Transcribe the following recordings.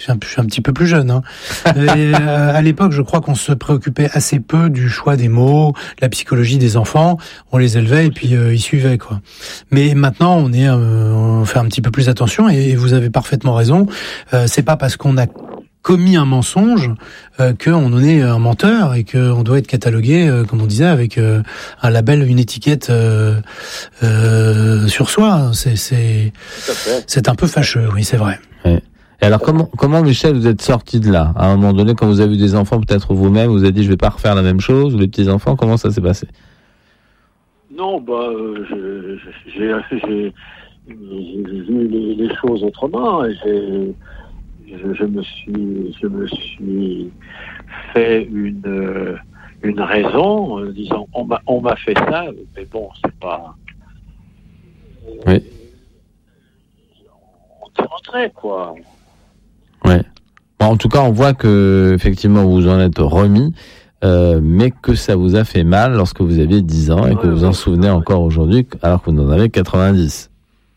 je suis un petit peu plus jeune. Hein. Et, à l'époque, je crois qu'on se préoccupait assez peu du choix des mots, la psychologie des enfants. On les élevait et puis ils suivaient, quoi. Mais maintenant, on fait un petit peu plus attention. Et vous avez parfaitement raison. C'est pas parce qu'on a commis un mensonge qu'on en est un menteur et qu'on doit être catalogué, comme on disait, avec un label, une étiquette sur soi. C'est un peu fâcheux, oui, c'est vrai. Ouais. Et alors comment Michel, vous êtes sorti de là? À un moment donné, quand vous avez eu des enfants, peut-être vous-même, vous avez dit je vais pas refaire la même chose, ou les petits enfants, comment ça s'est passé? Non, j'ai vu les choses autrement. Et je me suis fait une raison, disant on m'a fait ça, mais bon, c'est pas. Oui. On s'est rentré, quoi. Ouais. Bon, en tout cas, on voit que effectivement vous en êtes remis, mais que ça vous a fait mal lorsque vous aviez 10 ans et que vous en souvenez encore aujourd'hui, alors que vous en avez 90.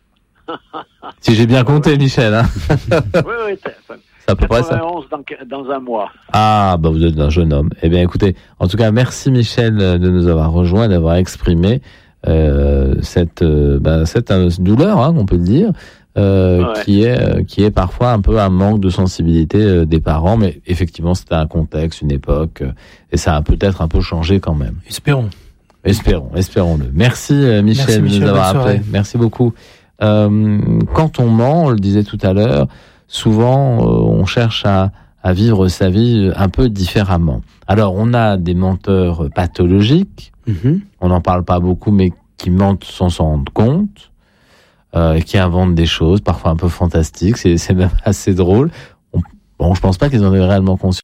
Si j'ai bien compté, Michel, hein. Oui, c'est à peu près ça. 91 dans un mois. Ah, bah vous êtes un jeune homme. Eh bien, écoutez, en tout cas, merci Michel de nous avoir rejoints, d'avoir exprimé cette douleur, hein, on peut le dire, qui est parfois un peu un manque de sensibilité des parents, mais effectivement, c'était un contexte, une époque, et ça a peut-être un peu changé quand même. Espérons-le. Merci Michel de nous avoir appelé. Merci beaucoup. Quand on ment, on le disait tout à l'heure, souvent on cherche à vivre sa vie un peu différemment. Alors on a des menteurs pathologiques, on n'en parle pas beaucoup, mais qui mentent sans s'en rendre compte, qui inventent des choses parfois un peu fantastiques, c'est même assez drôle. Je pense pas qu'ils en aient réellement conscience.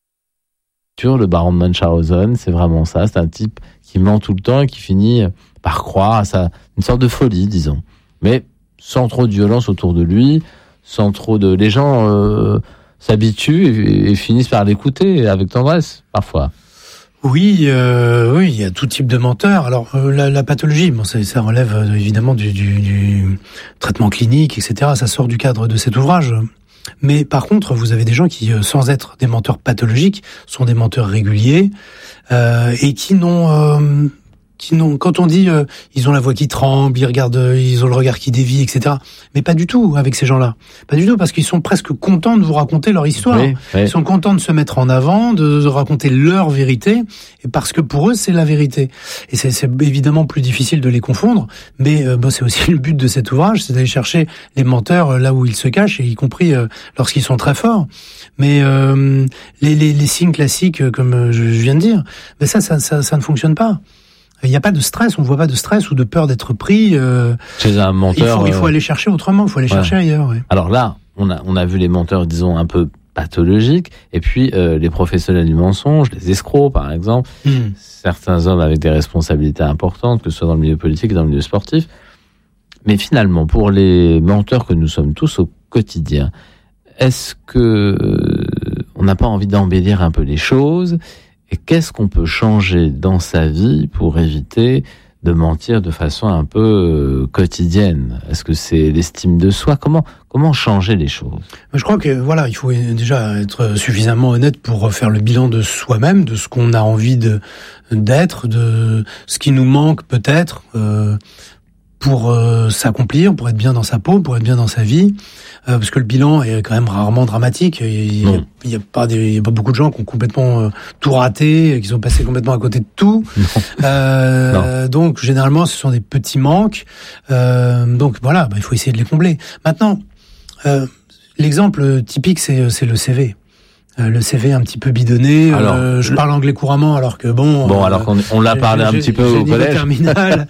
Le baron de Munchausen, c'est vraiment ça, c'est un type qui ment tout le temps et qui finit par croire à une sorte de folie, disons. Mais sans trop de violence autour de lui, sans trop de... Les gens s'habituent et finissent par l'écouter avec tendresse, parfois. Oui, il y a tout type de menteurs. Alors, la pathologie, bon, ça relève évidemment du traitement clinique, etc. Ça sort du cadre de cet ouvrage. Mais par contre, vous avez des gens qui, sans être des menteurs pathologiques, sont des menteurs réguliers et qui n'ont... quand on dit ils ont la voix qui tremble, ils ont le regard qui dévie, etc. Mais pas du tout avec ces gens-là. Pas du tout, parce qu'ils sont presque contents de vous raconter leur histoire. Oui. Ils sont contents de se mettre en avant, de raconter leur vérité, et parce que pour eux c'est la vérité. Et c'est évidemment plus difficile de les confondre, mais c'est aussi le but de cet ouvrage, c'est d'aller chercher les menteurs là où ils se cachent, et y compris lorsqu'ils sont très forts. Mais les signes classiques, comme je viens de dire, mais ça ne fonctionne pas. Il n'y a pas de stress, on ne voit pas de stress ou de peur d'être pris. Chez un menteur, il faut aller chercher autrement, il faut aller chercher ailleurs. Ouais. Alors là, on a vu les menteurs, disons, un peu pathologiques, et puis les professionnels du mensonge, les escrocs par exemple, certains hommes avec des responsabilités importantes, que ce soit dans le milieu politique et dans le milieu sportif. Mais finalement, pour les menteurs que nous sommes tous au quotidien, est-ce que on n'a pas envie d'embellir un peu les choses ? Et qu'est-ce qu'on peut changer dans sa vie pour éviter de mentir de façon un peu quotidienne? Est-ce que c'est l'estime de soi? Comment changer les choses? Je crois que il faut déjà être suffisamment honnête pour faire le bilan de soi-même, de ce qu'on a envie d'être, de ce qui nous manque peut-être pour s'accomplir, pour être bien dans sa peau, pour être bien dans sa vie. Parce que le bilan est quand même rarement dramatique. Il y a pas beaucoup de gens qui ont complètement tout raté, qui sont passés complètement à côté de tout. Donc généralement ce sont des petits manques. Donc voilà, il faut essayer de les combler. Maintenant, l'exemple typique c'est le CV. Le CV un petit peu bidonné. Alors, je parle anglais couramment, alors que alors qu'on l'a parlé un petit peu au collège. Terminal.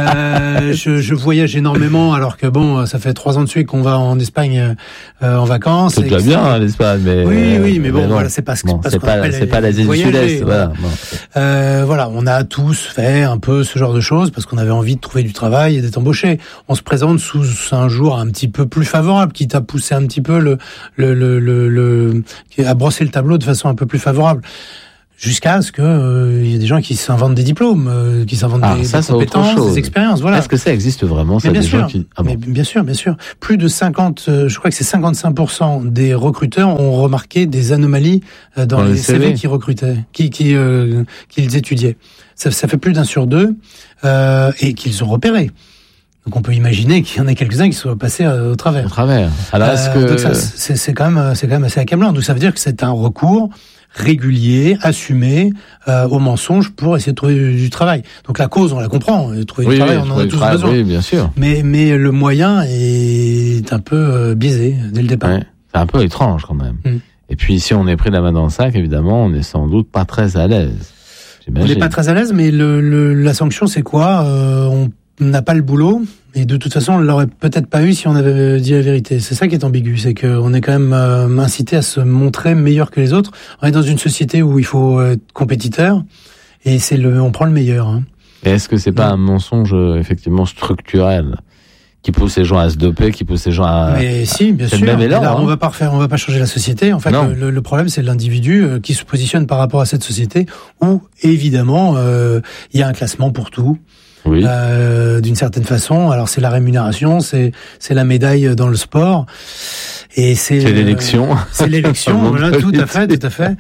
Je voyage énormément, alors que ça fait 3 ans de suite qu'on va en Espagne en vacances. Tout va bien l'Espagne, mais oui, mais voilà, c'est pas l'Asie du Sud-Est. Voilà, on a tous fait un peu ce genre de choses parce qu'on avait envie de trouver du travail et d'être embauché. On se présente sous un jour un petit peu plus favorable, qui t'a poussé un petit peu à brosser le tableau de façon un peu plus favorable. Jusqu'à ce que y ait des gens qui s'inventent des diplômes, qui s'inventent des compétences, des expériences. Voilà. Est-ce que ça existe vraiment? Mais bien sûr. Mais bien sûr. Plus de 50, je crois que c'est 55% des recruteurs ont remarqué des anomalies dans les CV qu'ils recrutaient, qu'ils étudiaient. Ça fait plus d'1 sur 2 et qu'ils ont repéré. Donc on peut imaginer qu'il y en a quelques-uns qui soient passés au travers. Alors est-ce que donc ça, c'est quand même assez accablant. Donc ça veut dire que c'est un recours régulier, assumé au mensonge pour essayer de trouver du travail. Donc la cause, on la comprend. Trouver du travail, on en a tous besoin. Oui, bien sûr. Mais le moyen est un peu biaisé dès le départ. Ouais, c'est un peu étrange quand même. Et puis si on est pris la main dans le sac, évidemment, on est sans doute pas très à l'aise. On n'est pas très à l'aise, mais la sanction, c'est quoi? On n'a pas le boulot, et de toute façon, on l'aurait peut-être pas eu si on avait dit la vérité. C'est ça qui est ambigu, c'est qu'on est quand même incité à se montrer meilleur que les autres. On est dans une société où il faut être compétiteur, et on prend le meilleur. Hein. Et est-ce que c'est pas un mensonge effectivement structurel qui pousse les gens à se doper, qui pousse les gens à... Mais si, bien sûr. Même élan, on va pas changer la société. En fait, le problème, c'est l'individu qui se positionne par rapport à cette société où, évidemment, il y a un classement pour tout. Oui. D'une certaine façon. Alors, c'est la rémunération, c'est la médaille dans le sport. Et c'est l'élection. C'est l'élection, voilà, tout à fait.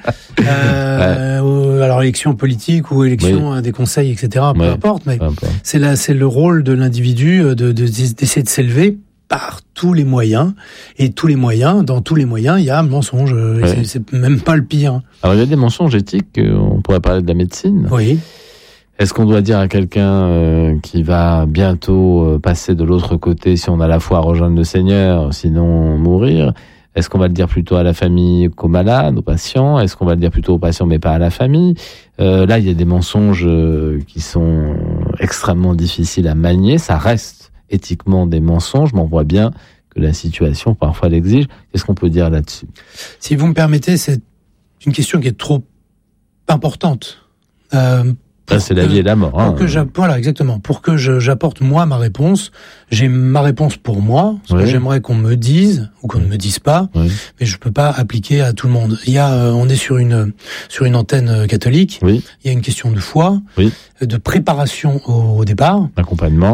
Alors, élection politique ou élection des conseils, etc., peu importe, mais c'est le rôle de l'individu d'essayer de s'élever par tous les moyens. Et dans tous les moyens, il y a un mensonge. C'est même pas le pire. Alors, il y a des mensonges éthiques, on pourrait parler de la médecine. Oui. Est-ce qu'on doit dire à quelqu'un qui va bientôt passer de l'autre côté, si on a la foi à rejoindre le Seigneur, sinon mourir? Est-ce qu'on va le dire plutôt à la famille qu'aux malades, aux patients? Est-ce qu'on va le dire plutôt aux patients mais pas à la famille? Là, il y a des mensonges qui sont extrêmement difficiles à manier. Ça reste éthiquement des mensonges, mais on voit bien que la situation parfois l'exige. Qu'est-ce qu'on peut dire là-dessus? Si vous me permettez, c'est une question qui est trop importante. C'est la vie et la mort. Voilà, exactement. Pour que j'apporte moi ma réponse, j'ai ma réponse pour moi, ce que j'aimerais qu'on me dise ou qu'on ne me dise pas, mais je peux pas appliquer à tout le monde. On est sur une antenne catholique. Oui. Il y a une question de foi, de préparation au départ, d'accompagnement,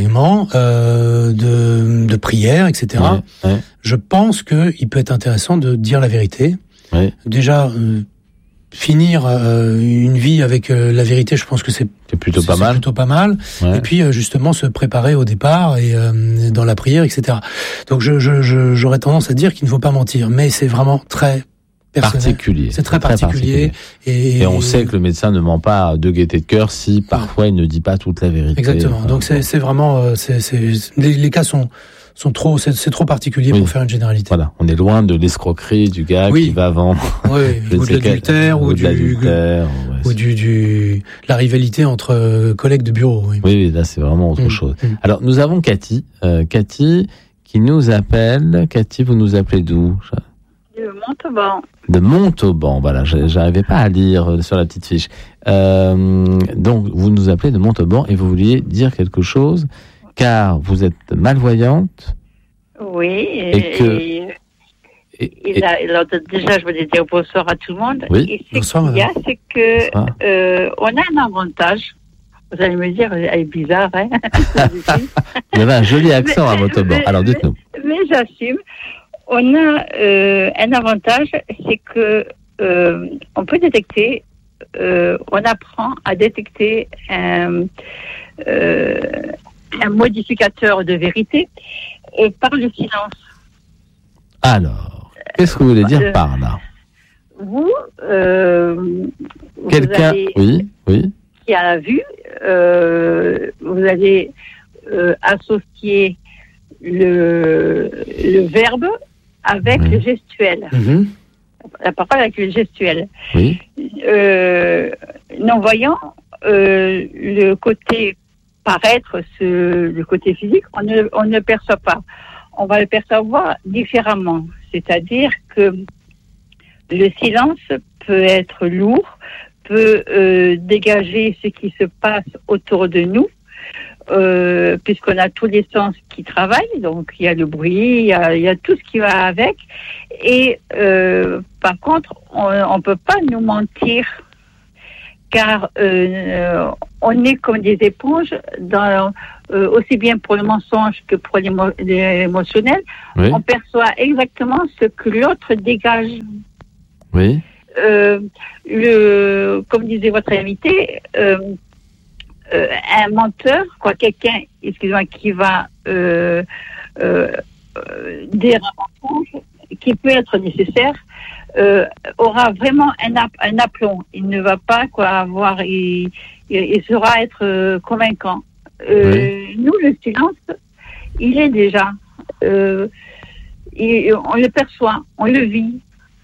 de prière, etc. Je pense que il peut être intéressant de dire la vérité. Déjà. Finir une vie avec la vérité, je pense que c'est plutôt pas mal. Et puis justement se préparer au départ et dans la prière, etc. Donc j'aurais tendance à dire qu'il ne faut pas mentir, mais c'est vraiment très particulier. C'est très particulier. Et on sait que le médecin ne ment pas de gaieté de cœur si parfois il ne dit pas toute la vérité. Exactement. Donc c'est vraiment les cas c'est trop particulier pour faire une généralité. Voilà, on est loin de l'escroquerie du gars qui va vendre ou de l'adultère ou la rivalité entre collègues de bureau. Oui, là c'est vraiment autre chose. Alors nous avons Cathy qui nous appelle. Cathy, vous nous appelez d'où? De Montauban. De Montauban, voilà, j'arrivais pas à lire sur la petite fiche. Donc vous nous appelez de Montauban et vous vouliez dire quelque chose. Car vous êtes malvoyante. Oui. Alors, déjà, je voulais dire bonsoir à tout le monde. Oui. Et bonsoir, madame. C'est que on a un avantage. Vous allez me dire, elle est bizarre, hein. Vous avez un joli accent à Montauban. Alors, dites-nous. Mais j'assume. On a un avantage, c'est que on peut détecter. On apprend à détecter un modificateur de vérité par le silence. Alors, qu'est-ce que vous voulez dire par là? Quelqu'un, oui, qui a vu, vous allez associer le verbe avec le gestuel. La parole avec le gestuel. Oui. Non-voyant, le côté paraître, le côté physique, on ne perçoit pas. On va le percevoir différemment. C'est-à-dire que le silence peut être lourd, peut dégager ce qui se passe autour de nous, puisqu'on a tous les sens qui travaillent. Donc il y a le bruit, il y a tout ce qui va avec. Et par contre, on peut pas nous mentir car on est comme des éponges, aussi bien pour le mensonge que pour l'émotionnel. Oui. On perçoit exactement ce que l'autre dégage. Oui. Comme disait votre invité, un menteur, quelqu'un, excusez-moi, qui va dire un mensonge, qui peut être nécessaire, aura vraiment un aplomb. Il ne va pas avoir, il saura être convaincant. Oui. Nous, le silence, il est déjà. On le perçoit, on le vit.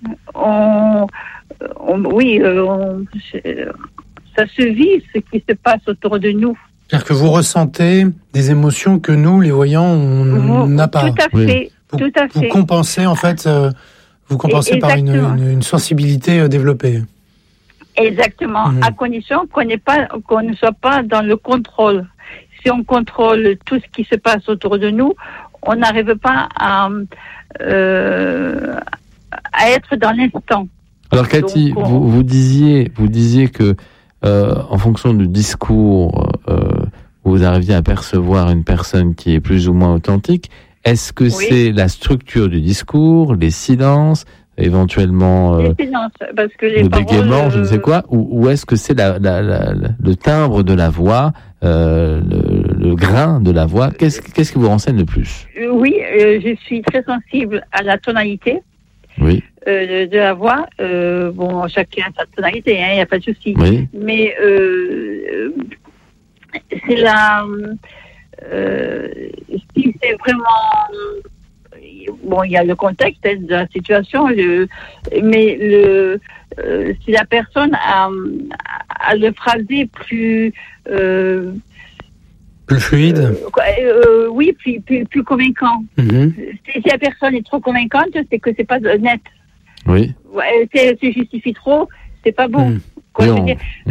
Ça se vit, ce qui se passe autour de nous. C'est-à-dire que vous ressentez des émotions que nous, les voyants, on n'a pas. Tout à fait. Oui. Tout à fait. Vous compensez, en fait, par une sensibilité développée. Exactement. À condition qu'on ne soit pas dans le contrôle. Si on contrôle tout ce qui se passe autour de nous, on n'arrive pas à être dans l'instant. Alors Cathy, donc, vous disiez que en fonction du discours, vous arriviez à percevoir une personne qui est plus ou moins authentique. Est-ce que c'est la structure du discours, les silences, éventuellement les silences, parce que les le paroles, bégaiement, je ne sais quoi, ou est-ce que c'est le timbre de la voix, le grain de la voix? Qu'est-ce qui vous renseigne le plus? Oui, je suis très sensible à la tonalité. Oui. De la voix. Chacun a sa tonalité, il n'y a pas de souci. Oui. Mais c'est la... si c'est vraiment... il y a le contexte de la situation, mais si la personne a le phrasé plus... plus fluide. Oui, plus convaincant. Mm-hmm. Si la personne est trop convaincante, c'est que c'est pas net. Oui. Si elle se justifie trop, c'est pas bon. Il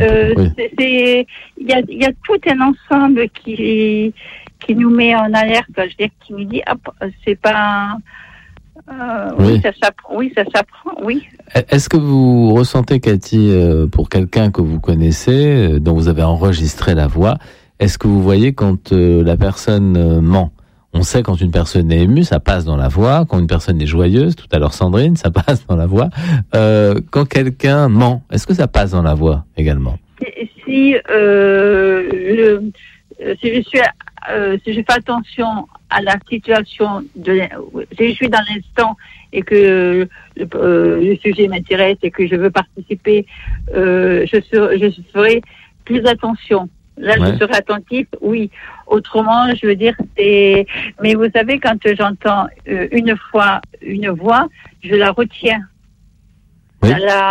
y a tout un ensemble qui nous met en alerte. Qui nous dit, c'est pas. Ça s'apprend. Oui. Est-ce que vous ressentez, Cathy, pour quelqu'un que vous connaissez, dont vous avez enregistré la voix, est-ce que vous voyez quand la personne ment? On sait quand une personne est émue, ça passe dans la voix. Quand une personne est joyeuse, tout à l'heure Sandrine, ça passe dans la voix. Quand quelqu'un ment, est-ce que ça passe dans la voix également? Si je fais attention à la situation, si je suis dans l'instant et que le sujet m'intéresse et que je veux participer, je ferai plus attention. Là, je serai attentif, oui. Autrement, je veux dire, mais vous savez, quand j'entends une fois une voix, je la retiens. Oui.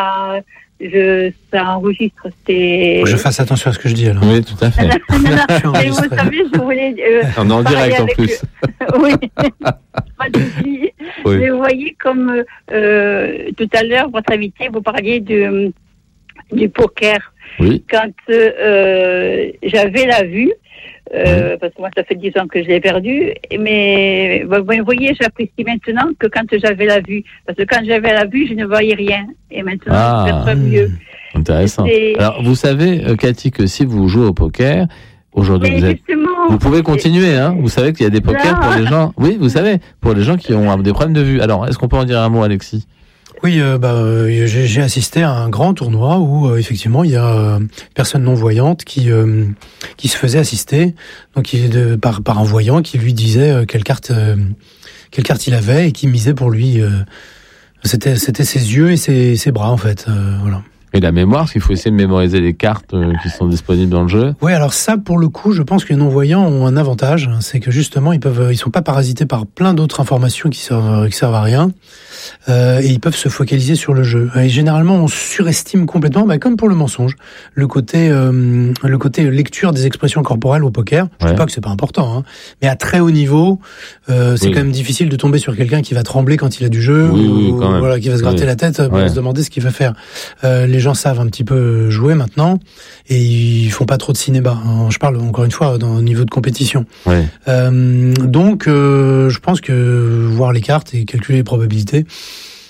Ça enregistre. Faut que je fasse attention à ce que je dis, alors. Oui, tout à fait. Mais vous savez, je voulais... on est en direct, en plus. Oui. Pas de souci. Oui. Mais vous voyez, comme tout à l'heure, votre invité, vous parliez du poker. Oui. Quand j'avais la vue, parce que moi ça fait 10 ans que je l'ai perdu, mais vous voyez, j'apprécie maintenant que quand j'avais la vue, parce que quand j'avais la vue, je ne voyais rien, et maintenant je perçois mieux. Intéressant. Alors vous savez, Cathy, que si vous jouez au poker, aujourd'hui vous pouvez continuer, hein. Vous savez qu'il y a des pokers pour les gens. Oui, vous savez, pour les gens qui ont des problèmes de vue. Alors, est-ce qu'on peut en dire un mot, Alexis? Oui, j'ai assisté à un grand tournoi où effectivement il y a une personne non voyante qui se faisait assister, donc par un voyant qui lui disait quelle carte il avait et qui misait pour lui. C'était ses yeux et ses bras en fait, voilà. Et la mémoire, parce qu'il faut essayer de mémoriser les cartes qui sont disponibles dans le jeu. Oui, alors ça, pour le coup, je pense que les non-voyants ont un avantage, c'est que justement, ils sont pas parasités par plein d'autres informations qui servent à rien, et ils peuvent se focaliser sur le jeu. Et généralement, on surestime complètement, comme pour le mensonge, le côté lecture des expressions corporelles au poker. Je dis pas que c'est pas important, hein, mais à très haut niveau, c'est quand même difficile de tomber sur quelqu'un qui va trembler quand il a du jeu, voilà, qui va se gratter la tête pour se demander ce qu'il va faire. Les gens savent un petit peu jouer maintenant et ils font pas trop de cinéma. Je parle encore une fois au niveau de compétition. Donc, je pense que voir les cartes et calculer les probabilités,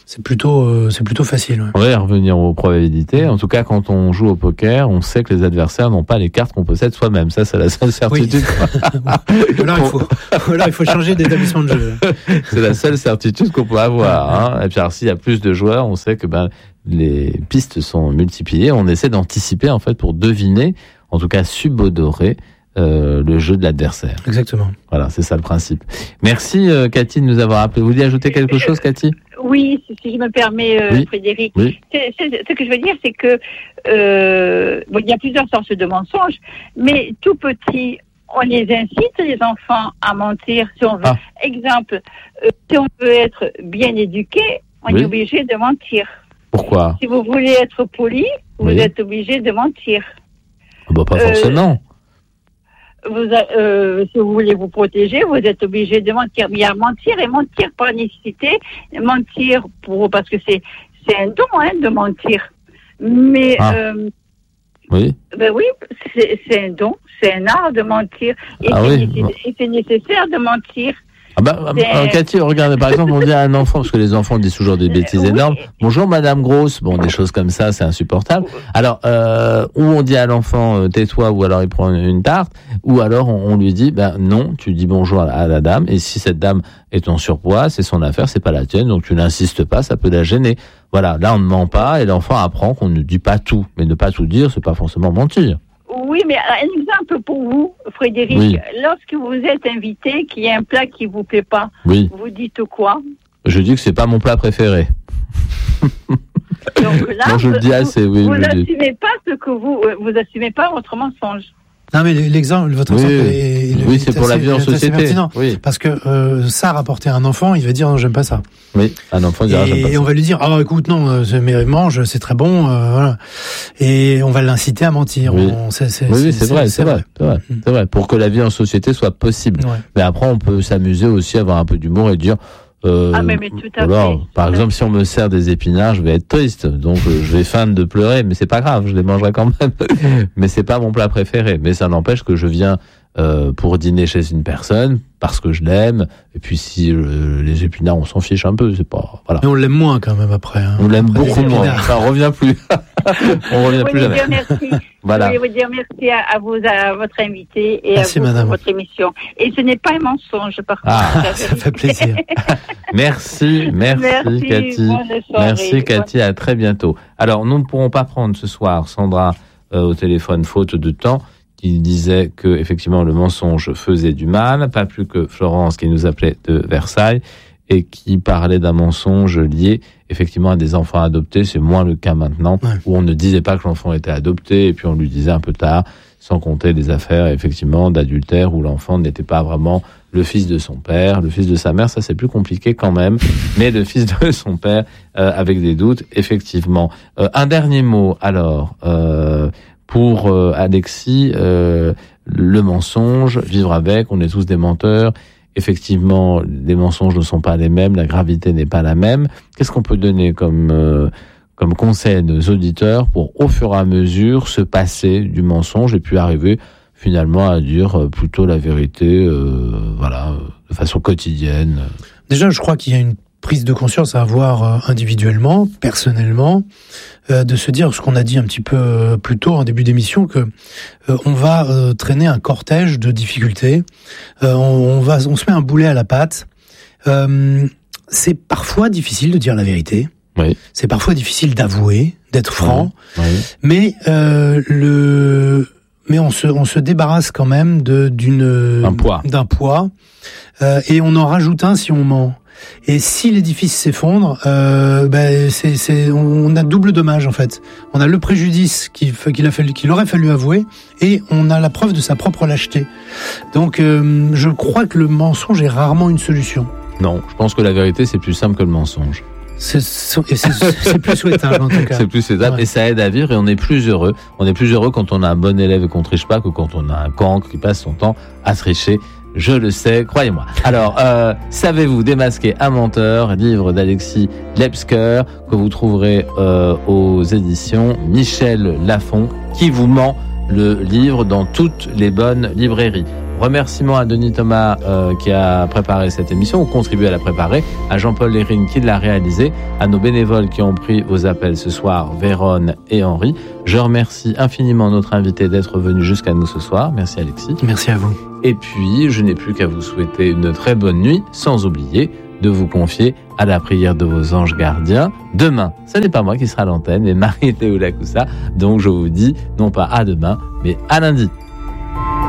c'est plutôt facile. Ouais. On va y revenir aux probabilités. En tout cas, quand on joue au poker, on sait que les adversaires n'ont pas les cartes qu'on possède soi-même. Ça, c'est la seule certitude. Oui. Alors, il faut changer d'établissement de jeu. C'est la seule certitude qu'on peut avoir. Hein. Et puis, alors, s'il y a plus de joueurs, on sait que les pistes sont multipliées. On essaie d'anticiper, en fait, pour deviner, en tout cas subodorer, le jeu de l'adversaire. Exactement. Voilà, c'est ça le principe. Merci Cathy de nous avoir appelé. Vous vouliez ajouter quelque chose, Cathy ? Oui, si je me permets, oui. Frédéric. Oui. Ce que je veux dire, c'est que il y a plusieurs sortes de mensonges, mais tout petit, on les incite, les enfants, à mentir. Si on veut, exemple, si on veut être bien éduqué, on est obligé de mentir. Pourquoi ? Si vous voulez être poli, vous êtes obligé de mentir. Pas forcément. Si vous voulez vous protéger, vous êtes obligé de mentir. Mais il y a mentir et mentir par nécessité. Mentir parce que c'est un don, de mentir. Mais oui. C'est un don, c'est un art de mentir. Et c'est nécessaire de mentir. Cathy, regardez, par exemple, on dit à un enfant, parce que les enfants disent toujours des bêtises énormes. Bonjour Madame Grosse. Bon, des choses comme ça, c'est insupportable. Alors, ou on dit à l'enfant, tais-toi, ou alors il prend une tarte, ou alors on lui dit, non, tu dis bonjour à la dame, et si cette dame est en surpoids, c'est son affaire, c'est pas la tienne, donc tu n'insistes pas, ça peut la gêner. Voilà, là on ne ment pas, et l'enfant apprend qu'on ne dit pas tout. Mais ne pas tout dire, c'est pas forcément mentir. Oui, mais un exemple pour vous, Frédéric. Oui. Lorsque vous êtes invité, qu'il y a un plat qui vous plaît pas, vous dites quoi ? Je dis que c'est pas mon plat préféré. Donc là, non, je le dis assez, oui. Vous n'assumez pas vous assumez pas votre mensonge. Non, mais l'exemple, votre exemple est c'est pour la vie en société. Oui. Parce que ça, rapporter à un enfant, il va dire non, j'aime pas ça. Oui, un enfant dira j'aime pas ça. Et on va lui dire écoute, non, mais mange, c'est très bon, voilà. Et on va l'inciter à mentir. Oui, c'est vrai. Pour que la vie en société soit possible. Ouais. Mais après, on peut s'amuser aussi, avoir un peu d'humour et dire. Mais tout à fait. Par exemple, si on me sert des épinards, je vais être triste, donc je vais feindre de pleurer, mais c'est pas grave, je les mangerai quand même. Mais c'est pas mon plat préféré. Mais ça n'empêche que je viens pour dîner chez une personne parce que je l'aime. Et puis si les épinards, on s'en fiche un peu, c'est pas. Voilà. Mais on l'aime moins quand même après. Hein. On l'aime beaucoup moins. Ça revient plus. On revient plus jamais. Merci. Voilà. Je voulais vous dire merci à vous, à votre invité et merci, à vous madame. Pour votre émission. Et ce n'est pas un mensonge, par contre. Ça fait plaisir. Merci Cathy. Merci Cathy, à très bientôt. Alors, nous ne pourrons pas prendre ce soir Sandra au téléphone faute de temps, qui disait que effectivement le mensonge faisait du mal, pas plus que Florence qui nous appelait de Versailles et qui parlait d'un mensonge lié effectivement à des enfants adoptés. C'est moins le cas maintenant, où on ne disait pas que l'enfant était adopté et puis on lui disait un peu tard, sans compter des affaires effectivement d'adultère où l'enfant n'était pas vraiment le fils de son père, le fils de sa mère, ça c'est plus compliqué quand même, mais le fils de son père avec des doutes, effectivement. Un dernier mot alors pour Alexis, le mensonge, vivre avec, on est tous des menteurs. Effectivement, les mensonges ne sont pas les mêmes, la gravité n'est pas la même. Qu'est-ce qu'on peut donner comme conseil à nos auditeurs pour, au fur et à mesure, se passer du mensonge et puis arriver finalement à dire plutôt la vérité, de façon quotidienne? Déjà, je crois qu'il y a une prise de conscience à avoir individuellement, personnellement, de se dire ce qu'on a dit un petit peu plus tôt en début d'émission, que on va traîner un cortège de difficultés, on se met un boulet à la patte. C'est parfois difficile de dire la vérité. Oui. C'est parfois difficile d'avouer, d'être franc. Oui. Mais on se débarrasse quand même d'un poids, et on en rajoute un si on ment. Et si l'édifice s'effondre, on a double dommage en fait. On a le préjudice qu'il aurait fallu avouer, et on a la preuve de sa propre lâcheté. Donc, je crois que le mensonge est rarement une solution. Non, je pense que la vérité c'est plus simple que le mensonge. C'est plus souhaitable en tout cas. C'est plus souhaitable, et ça aide à vivre, et on est plus heureux. On est plus heureux quand on a un bon élève et qu'on triche pas que quand on a un cancre qui passe son temps à tricher. Je le sais, croyez-moi. Alors, savez-vous démasquer un menteur, livre d'Alexis Lepsker, que vous trouverez aux éditions Michel Lafon, qui vous ment le livre dans toutes les bonnes librairies. Remerciements à Denis Thomas qui a préparé cette émission ou contribué à la préparer, à Jean-Paul Lérine qui l'a réalisé, à nos bénévoles qui ont pris vos appels ce soir, Véronne et Henri. Je remercie infiniment notre invité d'être venu jusqu'à nous ce soir. Merci Alexis. Merci à vous. Et puis, je n'ai plus qu'à vous souhaiter une très bonne nuit, sans oublier de vous confier à la prière de vos anges gardiens. Demain, ce n'est pas moi qui sera à l'antenne, mais Marie-Théoula Coussa. Donc je vous dis, non pas à demain, mais à lundi.